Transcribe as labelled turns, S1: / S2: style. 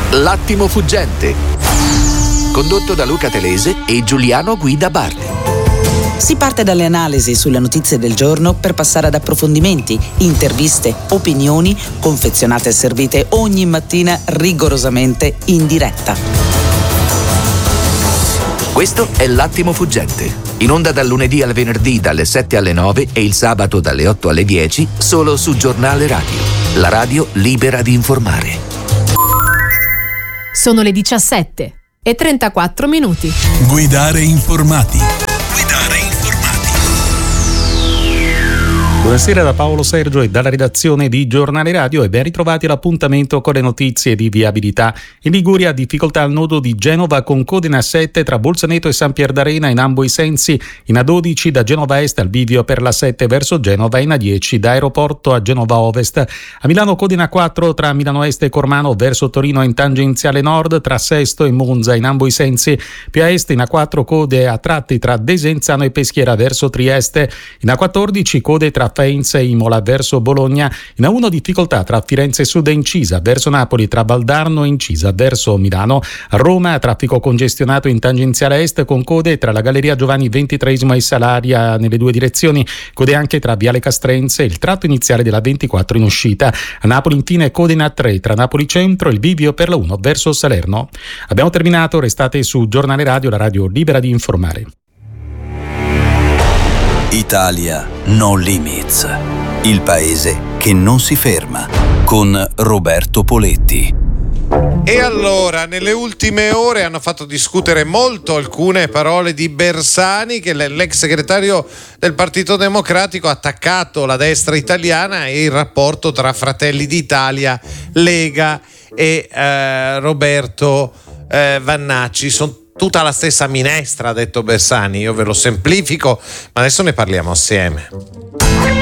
S1: L'attimo fuggente, condotto da Luca Telese e Giuliano Guida Bardi.
S2: Si parte dalle analisi sulle notizie del giorno per passare ad approfondimenti, interviste, opinioni, confezionate e servite ogni mattina rigorosamente in diretta.
S1: Questo è L'attimo fuggente, in onda dal lunedì al venerdì dalle 7 alle 9 e il sabato dalle 8 alle 10, solo su Giornale Radio, la radio libera di informare.
S3: Sono le 17:34.
S4: Guidare informati.
S5: Buonasera da Paolo Sergio e dalla redazione di Giornale Radio e ben ritrovati all'appuntamento con le notizie di viabilità. In Liguria difficoltà al nodo di Genova con code in A7 tra Bolzaneto e San Pierdarena in ambo i sensi, in A12 da Genova Est al bivio per l'A7 verso Genova e in A10 da Aeroporto a Genova Ovest. A Milano code in A4 tra Milano Est e Cormano verso Torino in tangenziale nord, tra Sesto e Monza in ambo i sensi. Più a est in A4 code a tratti tra Desenzano e Peschiera verso Trieste. In A14 code tra Faenza e Imola verso Bologna. In A1 difficoltà tra Firenze Sud e Incisa verso Napoli, tra Valdarno e Incisa verso Milano. A Roma traffico congestionato in tangenziale est con code tra la Galleria Giovanni XXIII e Salaria nelle due direzioni. Code anche tra Viale Castrense e il tratto iniziale della 24 in uscita. A Napoli infine code in A3 tra Napoli Centro e il bivio per la 1 verso Salerno. Abbiamo terminato, restate su Giornale Radio, la radio libera di informare.
S4: Italia No Limits, il paese che non si ferma, con Roberto Poletti.
S6: E allora, nelle ultime ore hanno fatto discutere molto alcune parole di Bersani, che l'ex segretario del Partito Democratico ha attaccato la destra italiana e il rapporto tra Fratelli d'Italia, Lega e Roberto Vannacci. Sono tutta la stessa minestra, ha detto Bersani. Io ve lo semplifico, ma adesso ne parliamo assieme.